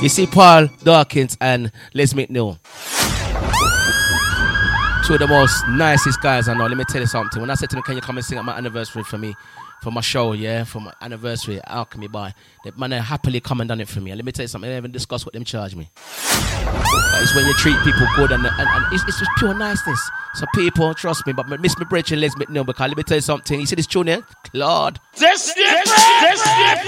You see Paul Dawkins and Les McNeil. Two of the most nicest guys I know. Let me tell you something. When I said to them, can you come and sing at my anniversary for me? For my show, yeah? For my anniversary at Alchemy Bar. The man happily come and done it for me. And let me tell you something. I didn't even discuss what them charge me. But it's when you treat people good and it's just pure niceness. So people, trust me, but miss me bridge and Les McNeil, because let me tell you something. You see this tune here? Lord. This